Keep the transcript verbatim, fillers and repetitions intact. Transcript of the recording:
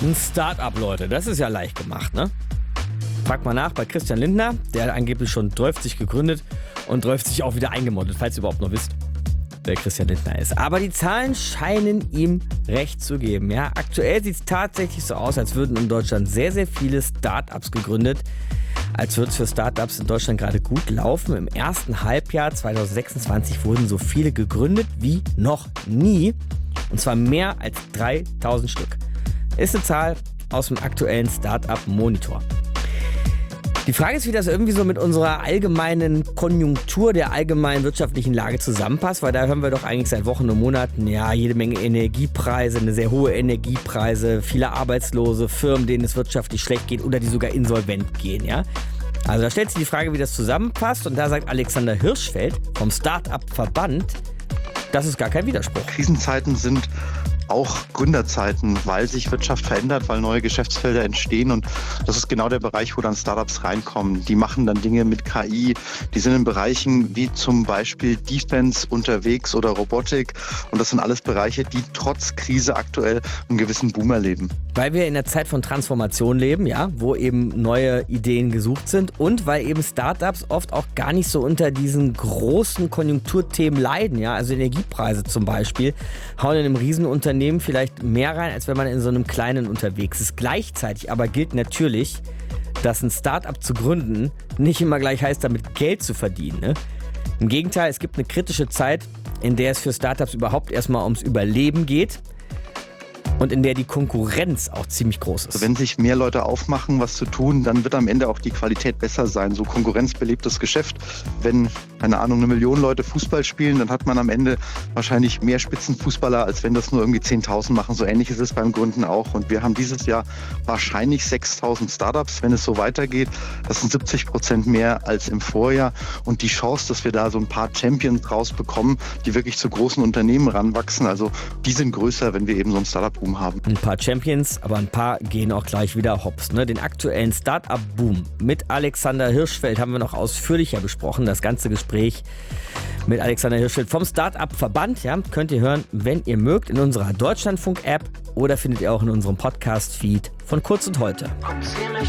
Ein Start-up, Leute, das ist ja leicht gemacht, ne? Fragt mal nach bei Christian Lindner, der hat angeblich schon dreißig gegründet und dreißig auch wieder eingemoddet, falls ihr überhaupt noch wisst, wer Christian Lindner ist. Aber die Zahlen scheinen ihm recht zu geben. Ja? Aktuell sieht es tatsächlich so aus, als würden in Deutschland sehr, sehr viele Start-ups gegründet. Als würde es für Start-ups in Deutschland gerade gut laufen. Im ersten Halbjahr zwanzig sechsundzwanzig wurden so viele gegründet wie noch nie. Und zwar mehr als dreitausend Stück. Ist eine Zahl aus dem aktuellen Start-up-Monitor. Die Frage ist, wie das irgendwie so mit unserer allgemeinen Konjunktur, der allgemeinen wirtschaftlichen Lage zusammenpasst, weil da hören wir doch eigentlich seit Wochen und Monaten, ja, jede Menge Energiepreise, eine sehr hohe Energiepreise, viele Arbeitslose, Firmen, denen es wirtschaftlich schlecht geht oder die sogar insolvent gehen, ja. Also da stellt sich die Frage, wie das zusammenpasst, und da sagt Alexander Hirschfeld vom Start-up-Verband, das ist gar kein Widerspruch. Krisenzeiten sind auch Gründerzeiten, weil sich Wirtschaft verändert, weil neue Geschäftsfelder entstehen, und das ist genau der Bereich, wo dann Startups reinkommen. Die machen dann Dinge mit K I, die sind in Bereichen wie zum Beispiel Defense unterwegs oder Robotik, und das sind alles Bereiche, die trotz Krise aktuell einen gewissen Boom erleben. Weil wir in der Zeit von Transformation leben, ja, wo eben neue Ideen gesucht sind, und weil eben Startups oft auch gar nicht so unter diesen großen Konjunkturthemen leiden, ja, also Energiepreise zum Beispiel, hauen in einem Riesenunternehmen vielleicht mehr rein, als wenn man in so einem kleinen unterwegs ist. Gleichzeitig aber gilt natürlich, dass ein Start-up zu gründen nicht immer gleich heißt, damit Geld zu verdienen. Ne? Im Gegenteil, es gibt eine kritische Zeit, in der es für Startups überhaupt erstmal ums Überleben geht und in der die Konkurrenz auch ziemlich groß ist. Wenn sich mehr Leute aufmachen, was zu tun, dann wird am Ende auch die Qualität besser sein. So konkurrenzbelebtes Geschäft. Wenn, keine Ahnung, eine Million Leute Fußball spielen, dann hat man am Ende wahrscheinlich mehr Spitzenfußballer, als wenn das nur irgendwie zehntausend machen. So ähnlich ist es beim Gründen auch. Und wir haben dieses Jahr wahrscheinlich sechstausend Startups, wenn es so weitergeht. Das sind siebzig Prozent mehr als im Vorjahr. Und die Chance, dass wir da so ein paar Champions rausbekommen, die wirklich zu großen Unternehmen ranwachsen, also die sind größer, wenn wir eben so ein Startup-Boom haben. Ein paar Champions, aber ein paar gehen auch gleich wieder hops. Ne? Den aktuellen Start-up-Boom mit Alexander Hirschfeld haben wir noch ausführlicher besprochen. Das ganze Gespräch mit Alexander Hirschfeld vom Start-up-Verband, ja, könnt ihr hören, wenn ihr mögt, in unserer Deutschlandfunk-App, oder findet ihr auch in unserem Podcast-Feed von Kurz und Heute.